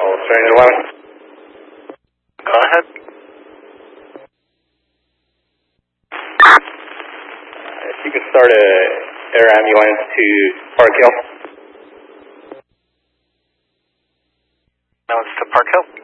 Oh, Stranger 11. Go ahead. If you could start a air ambulance to Park Hill. Ambulance to Park Hill.